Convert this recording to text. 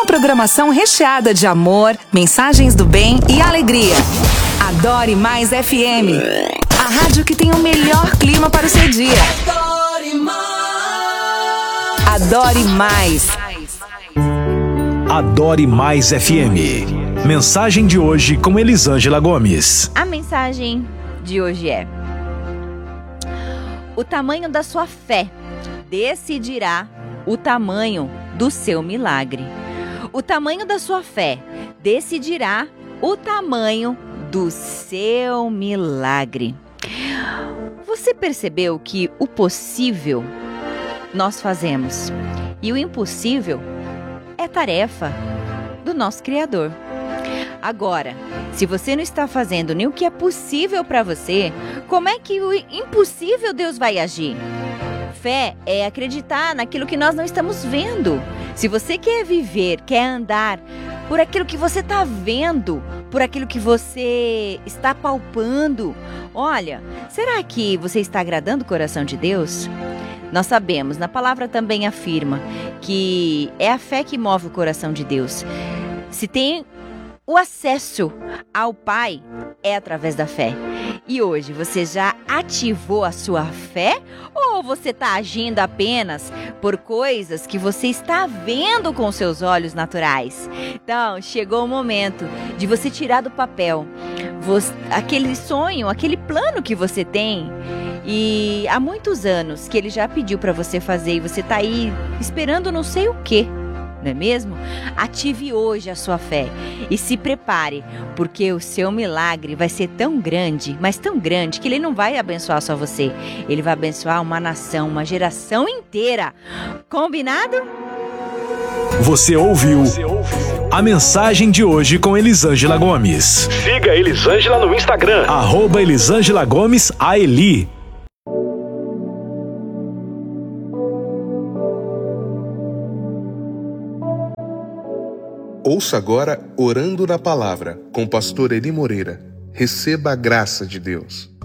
programação recheada de amor, mensagens do bem e alegria. Adore Mais FM, a rádio que tem o melhor clima para o seu dia. Adore Mais. Adore Mais FM. Mensagem de hoje com Elisângela Gomes. A mensagem de hoje é: o tamanho da sua fé decidirá o tamanho do seu milagre. O tamanho da sua fé decidirá o tamanho do seu milagre. Você percebeu que o possível nós fazemos e o impossível é tarefa do nosso Criador. Agora, se você não está fazendo nem o que é possível para você, como é que o impossível Deus vai agir? Fé é acreditar naquilo que nós não estamos vendo. Se você quer viver, quer andar por aquilo que você está vendo, por aquilo que você está palpando, olha, será que você está agradando o coração de Deus? Nós sabemos, na palavra também afirma que é a fé que move o coração de Deus. Se tem o acesso ao Pai, é através da fé. E hoje, você já ativou a sua fé? Ou você está agindo apenas por coisas que você está vendo com seus olhos naturais? Então, chegou o momento de você tirar do papel aquele sonho, aquele plano que você tem. E há muitos anos que ele já pediu para você fazer e você está aí esperando não sei o quê. Não é mesmo? Ative hoje a sua fé e se prepare, porque o seu milagre vai ser tão grande, mas tão grande, que ele não vai abençoar só você. Ele vai abençoar uma nação, uma geração inteira. Combinado? Você ouviu a mensagem de hoje com Elisângela Gomes. Siga Elisângela no Instagram, @Elisângela Gomes AELI. Ouça agora Orando na Palavra, com o pastor Eli Moreira. Receba a graça de Deus.